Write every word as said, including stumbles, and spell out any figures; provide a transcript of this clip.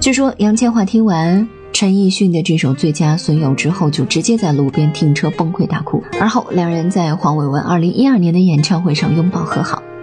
据说杨千嬅听完陈奕迅的这首《最佳损友》之后，就直接在路边停车崩溃大哭，而后两人在黄伟文二零一二年的演唱会上拥抱和好。